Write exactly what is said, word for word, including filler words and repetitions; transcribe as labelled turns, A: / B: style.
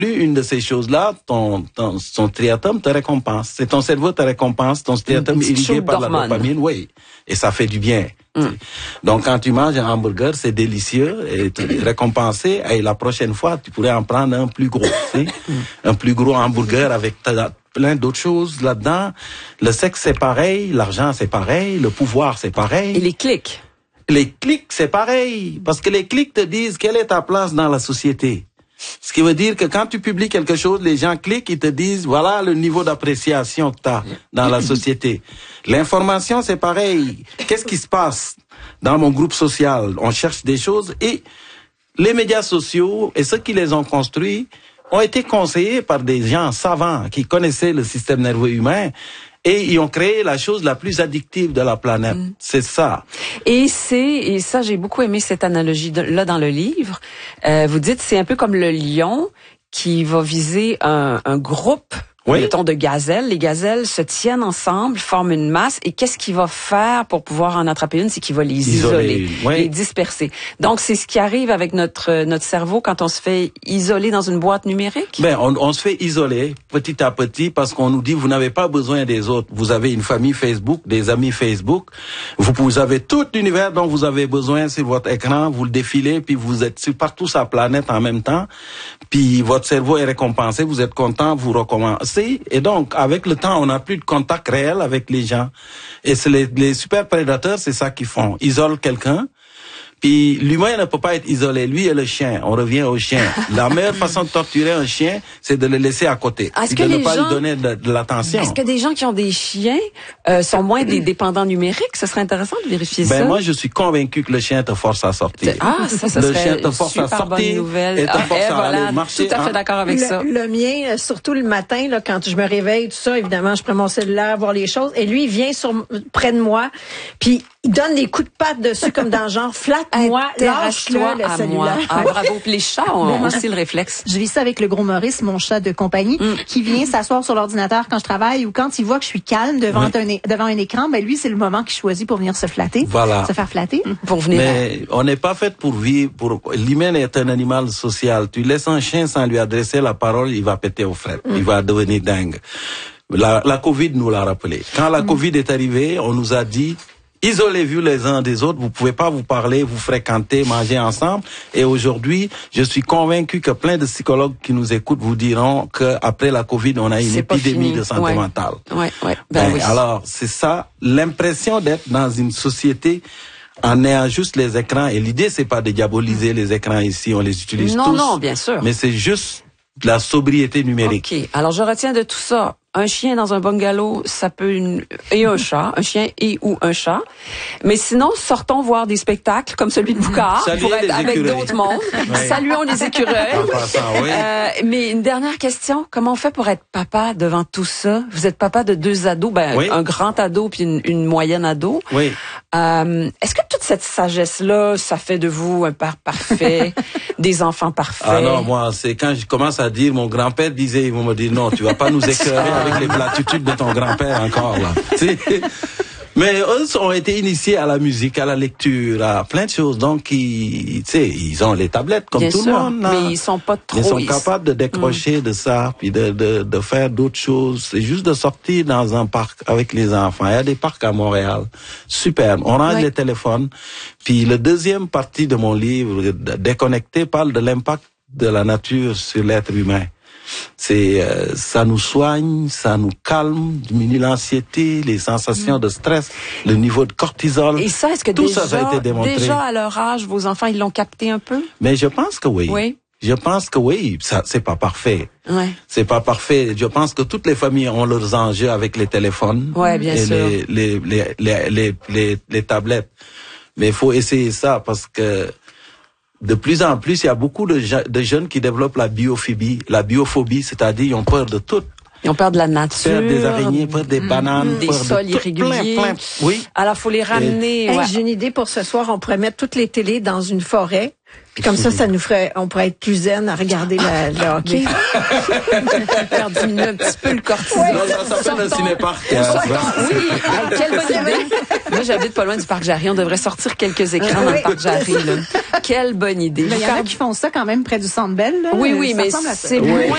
A: une de ces choses-là, ton, ton, ton striatum te récompense. C'est ton cerveau te récompense, ton striatum irrigué par la dopamine, oui. Et ça fait du bien. Mm. Donc, quand tu manges un hamburger, c'est délicieux et tu es récompensé. Et la prochaine fois, tu pourrais en prendre un plus gros, tu sais, mm. un plus gros hamburger avec ta, plein d'autres choses là-dedans. Le sexe, c'est pareil. L'argent, c'est pareil. Le pouvoir, c'est pareil.
B: Et les clics.
A: Les clics, c'est pareil. Parce que les clics te disent quelle est ta place dans la société. Ce qui veut dire que quand tu publies quelque chose, les gens cliquent, ils te disent, voilà le niveau d'appréciation que tu as dans la société. L'information, c'est pareil. Qu'est-ce qui se passe dans mon groupe social? On cherche des choses et les médias sociaux et ceux qui les ont construits ont été conseillés par des gens savants qui connaissaient le système nerveux humain. Et ils ont créé la chose la plus addictive de la planète. Mm. C'est ça.
B: Et c'est, et ça, j'ai beaucoup aimé cette analogie-là dans le livre. Euh, vous dites, c'est un peu comme le lion qui va viser un, un groupe, oui. mettons, de gazelles. Les gazelles se tiennent ensemble, forment une masse. Et qu'est-ce qu'il va faire pour pouvoir en attraper une? C'est qu'il va les isoler, isoler oui. les disperser. Donc, c'est ce qui arrive avec notre notre cerveau quand on se fait isoler dans une boîte numérique?
A: Ben, on, on se fait isoler petit à petit parce qu'on nous dit, vous n'avez pas besoin des autres. Vous avez une famille Facebook, des amis Facebook. Vous, vous avez tout l'univers dont vous avez besoin sur votre écran. Vous le défilez, puis vous êtes sur partout sur la planète en même temps. Puis votre cerveau est récompensé. Vous êtes content, vous recommencez. Et donc, avec le temps, on n'a plus de contact réel avec les gens. Et c'est les, les super prédateurs, c'est ça qu'ils font. Ils isolent quelqu'un. Puis l'humain ne peut pas être isolé. Lui et le chien. On revient au chien. La meilleure façon de torturer un chien, c'est de le laisser à côté.
B: Est-ce
A: et
B: que
A: de
B: les
A: ne pas
B: gens,
A: lui donner de, de l'attention.
B: Est-ce que des gens qui ont des chiens euh, sont moins des dépendants numériques? Ce serait intéressant de vérifier
A: ben
B: ça.
A: Moi, je suis convaincu que le chien te force à sortir.
B: Ah, ça, ça
A: le
B: serait
A: chien te force
B: super
A: à sortir
B: bonne nouvelle.
A: Et te
B: ah,
A: force
B: et
A: à
B: voilà,
A: aller marcher.
B: Tout à fait
A: hein?
B: d'accord avec
C: le,
B: ça.
C: Le mien, surtout le matin, là, quand je me réveille, tout ça, évidemment, je prends mon cellulaire, voir les choses. Et lui, il vient sur, près de moi, puis il donne des coups de patte dessus comme dans le genre, flatte-moi, lâche-le.
B: À moi. Ah, bravo. Puis les chats ont aussi le réflexe.
D: Je vis ça avec le gros Maurice, mon chat de compagnie, mm. qui vient s'asseoir sur l'ordinateur quand je travaille ou quand il voit que je suis calme devant, oui. un, devant un écran, ben lui, c'est le moment qu'il choisit pour venir se flatter,
A: voilà.
D: se faire flatter.
B: Mm. Pour venir.
A: Mais on n'est pas fait pour vivre. Pour... L'humain est un animal social. Tu laisses un chien sans lui adresser la parole, il va péter aux frettes. Mm. Il va devenir dingue. La, la Covid nous l'a rappelé. Quand la mm. Covid est arrivée, on nous a dit, isolez-vous les uns des autres, vous pouvez pas vous parler, vous fréquenter, manger ensemble. Et aujourd'hui, je suis convaincu que plein de psychologues qui nous écoutent vous diront qu'après la Covid, on a une épidémie de santé
B: ouais.
A: mentale.
B: Ouais, ouais. Ben,
A: ben,
B: oui.
A: Alors, c'est ça, l'impression d'être dans une société en ayant juste les écrans. Et l'idée, c'est pas de diaboliser les écrans ici, on les utilise
B: non,
A: tous.
B: Non, non, bien sûr.
A: Mais c'est juste de la sobriété numérique.
B: OK. Alors, je retiens de tout ça. Un chien dans un bungalow, ça peut une... et un chat, un chien et ou un chat. Mais sinon, sortons voir des spectacles comme celui de Boucard pour être avec d'autres mondes. Oui. Saluons les écureuils.
A: En passant, oui.
B: euh, mais une dernière question, comment on fait pour être papa devant tout ça? Vous êtes papa de deux ados, ben oui. un grand ado puis une, une moyenne ado.
A: Oui.
B: Euh, est-ce que toute cette sagesse-là, ça fait de vous un père parfait, des enfants parfaits?
A: Ah non, moi, c'est quand je commence à dire, mon grand-père disait, ils vont me dire, non, tu vas pas nous écœurer avec les platitudes de ton grand-père encore, là. Mais eux ont été initiés à la musique, à la lecture, à plein de choses. Donc, ils, tu sais, ils ont les tablettes comme
B: Bien
A: tout
B: sûr,
A: le monde. Là.
B: Mais ils sont pas trop.
A: Ils sont capables de décrocher mmh. de ça, puis de, de, de faire d'autres choses. C'est juste de sortir dans un parc avec les enfants. Il y a des parcs à Montréal. Super. On range ouais. les téléphones. Puis le deuxième partie de mon livre, Déconnecté, parle de l'impact de la nature sur l'être humain. C'est euh, ça nous soigne, ça nous calme, diminue l'anxiété, les sensations de stress, le niveau de cortisol.
B: Et ça, est-ce que
A: tout
B: déjà,
A: ça, ça a été démontré.
B: déjà à leur âge, vos enfants, ils l'ont capté un peu?
A: Mais je pense que oui.
B: Oui.
A: Je pense que oui, ça c'est pas parfait.
B: Ouais.
A: C'est pas parfait. Je pense que toutes les familles ont leurs enjeux avec les téléphones
B: ouais, bien
A: et
B: sûr.
A: Les, les, les, les, les, les, les tablettes. Mais il faut essayer ça parce que de plus en plus, il y a beaucoup de, je- de jeunes qui développent la biophobie, la biophobie, c'est-à-dire ils ont peur de tout.
B: Ils ont peur de la nature.
A: Peur des araignées, peur des bananes,
B: des
A: peur
B: sols
A: de tout,
B: irréguliers.
A: plein, plein. Oui.
B: Alors, faut les ramener.
C: Hey,
B: ouais.
C: j'ai une idée pour ce soir. On pourrait mettre toutes les télés dans une forêt. Puis comme ça, ça nous ferait, on pourrait être plus zen à regarder la, le hockey.
B: Faire diminuer un petit peu le cortisol.
A: Non, ça s'appelle le cinéparc.
B: Oui, hey, quelle bonne idée. Moi, j'habite pas loin du parc Jarry. On devrait sortir quelques écrans dans le parc Jarry. Là. Quelle bonne idée.
D: Mais il y en a qui font ça quand même près du Centre Bell. Là.
B: Oui, oui,
D: Ça
B: mais
D: ressemble à ça.
B: c'est
A: Oui.
B: moins